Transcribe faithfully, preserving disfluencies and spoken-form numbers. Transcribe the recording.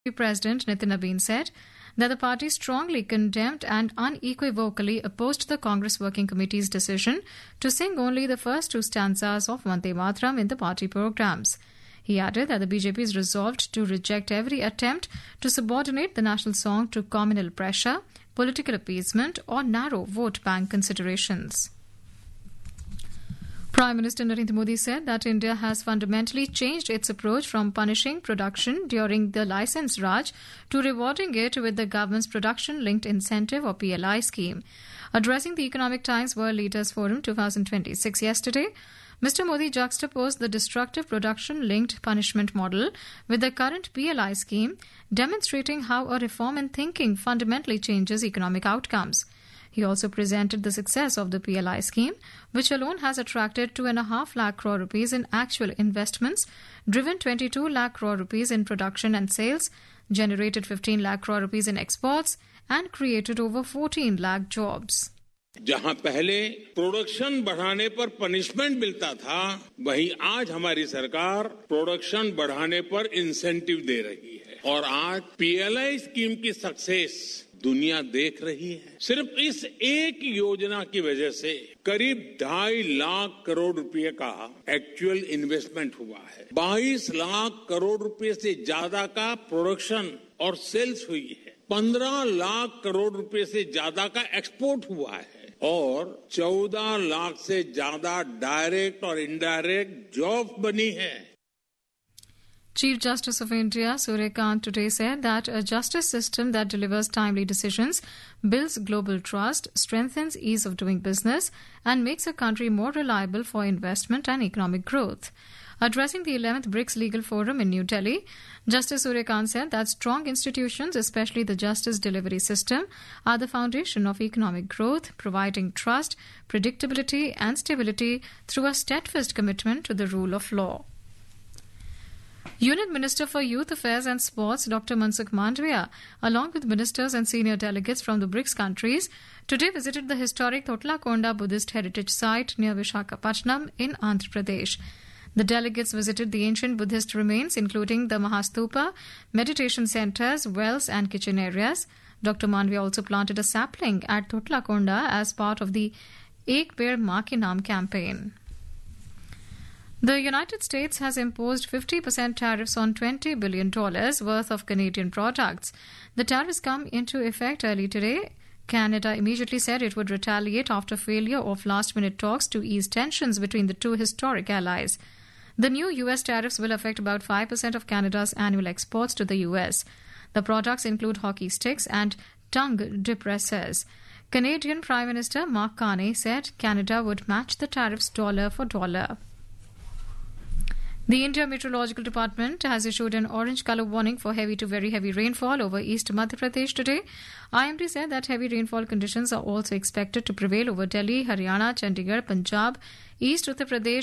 President Nitin Nabin said that the party strongly condemned and unequivocally opposed the Congress Working Committee's decision to sing only the first two stanzas of Vande Mataram in the party programs. He added that the B J P is resolved to reject every attempt to subordinate the national song to communal pressure, political appeasement, or narrow vote bank considerations. Prime Minister Narendra Modi said that India has fundamentally changed its approach from punishing production during the Licence Raj to rewarding it with the government's Production-Linked Incentive or P L I scheme. Addressing the Economic Times World Leaders Forum twenty twenty-six yesterday, Mister Modi juxtaposed the destructive production-linked punishment model with the current P L I scheme, demonstrating how a reform in thinking fundamentally changes economic outcomes. He also presented the success of the P L I scheme, which alone has attracted two and a half lakh crore rupees in actual investments, driven twenty-two lakh crore rupees in production and sales, generated fifteen lakh crore rupees in exports, and created over fourteen lakh jobs. जहां पहले production बढ़ाने पर punishment मिलता था, वहीं आज हमारी सरकार प्रोडक्शन बढ़ाने पर इंसेंटिव दे रही है और आज पीएलआई स्कीम की सक्सेस दुनिया देख रही है। सिर्फ इस एक योजना की वजह से करीब ढाई लाख करोड़ रुपए का एक्चुअल इन्वेस्टमेंट हुआ है। बाईस लाख करोड़ रुपए से ज्यादा का प्रोडक्शन और सेल्स हुई है। पंद्रह लाख करोड़ रुपए से ज्यादा का एक्सपोर्ट हुआ है और चौदह लाख से ज्यादा डायरेक्ट और इनडायरेक्ट जॉब बनी है। Chief Justice of India, Surya Kant, today said that a justice system that delivers timely decisions, builds global trust, strengthens ease of doing business, and makes a country more reliable for investment and economic growth. Addressing the eleventh BRICS Legal Forum in New Delhi, Justice Surya Kant said that strong institutions, especially the justice delivery system, are the foundation of economic growth, providing trust, predictability, and stability through a steadfast commitment to the rule of law. Union Minister for Youth Affairs and Sports, Doctor Mansukh Mandavia, along with ministers and senior delegates from the BRICS countries, today visited the historic Totlakonda Buddhist Heritage Site near Visakhapatnam in Andhra Pradesh. The delegates visited the ancient Buddhist remains, including the Mahastupa, meditation centres, wells and kitchen areas. Doctor Mandavia also planted a sapling at Totlakonda as part of the Ek Peड़ Maa Ke Naam campaign. The United States has imposed fifty percent tariffs on twenty billion dollars worth of Canadian products. The tariffs come into effect early today. Canada immediately said it would retaliate after failure of last-minute talks to ease tensions between the two historic allies. The new U S tariffs will affect about five percent of Canada's annual exports to the U S. The products include hockey sticks and tongue depressors. Canadian Prime Minister Mark Carney said Canada would match the tariffs dollar for dollar. The India Meteorological Department has issued an orange colour warning for heavy to very heavy rainfall over East Madhya Pradesh today. I M D said that heavy rainfall conditions are also expected to prevail over Delhi, Haryana, Chandigarh, Punjab, East Uttar Pradesh,